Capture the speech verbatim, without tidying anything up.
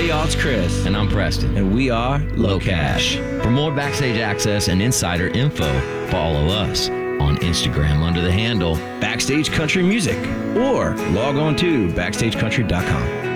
y'all, it's Chris. And I'm Preston. And we are Low Cash. For more backstage access and insider info, follow us on Instagram under the handle Backstage Country Music, or log on to backstage country dot com.